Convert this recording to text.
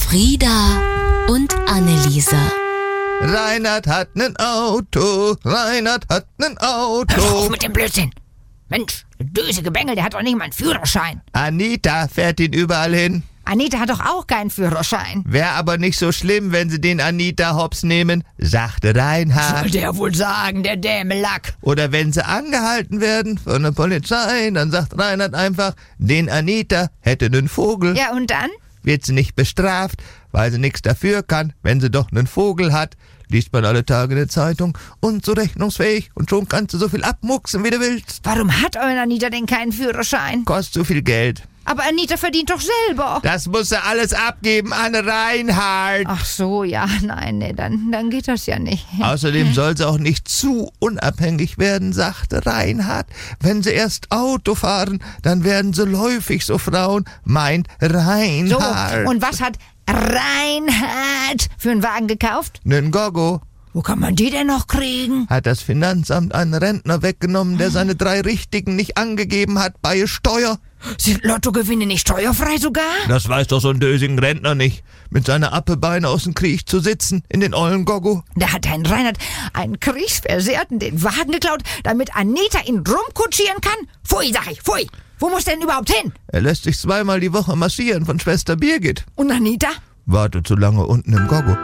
Frieda und Anneliese. Reinhard hat nen Auto, Reinhard hat nen Auto. Hör auf mit dem Blödsinn. Mensch, der dösige Bengel, der hat doch nicht mal einen Führerschein. Anita fährt ihn überall hin. Anita hat doch auch keinen Führerschein. Wäre aber nicht so schlimm, wenn sie den Anita hops nehmen, sagte Reinhard. Soll der wohl sagen, der Dämelack. Oder wenn sie angehalten werden von der Polizei, dann sagt Reinhard einfach, den Anita hätte nen Vogel. Ja, und dann? Wird sie nicht bestraft, weil sie nichts dafür kann, wenn sie doch nen Vogel hat. Liest man alle Tage in der Zeitung und so rechnungsfähig und schon kannst du so viel abmucksen, wie du willst. Warum hat eure Anita denn keinen Führerschein? Kostet so viel Geld. Aber Anita verdient doch selber. Das muss sie alles abgeben an Reinhard. Ach so, ja, nein, nee, dann geht das ja nicht. Außerdem soll sie auch nicht zu unabhängig werden, sagte Reinhard. Wenn sie erst Auto fahren, dann werden sie läufig so Frauen, meint So, Reinhard. und was hat Reinhard für einen Wagen gekauft? Nen Gogo Wo kann man die denn noch kriegen? hat das Finanzamt einen Rentner weggenommen, der seine 3 Richtigen nicht angegeben hat bei Steuer. Sind Lottogewinne nicht steuerfrei sogar? Das weiß doch so ein dösigen Rentner nicht. Mit seiner Appebeine aus dem Krieg zu sitzen, in den ollen Gogo. Da hat ein Reinhard einen Kriegsversehrten den Wagen geklaut, damit Anita ihn rumkutschieren kann? Pfui, sag ich, pfui. Wo muss der denn überhaupt hin? Er lässt sich 2-mal die Woche massieren von Schwester Birgit. Und Anita? Wartet so lange unten im Gogo.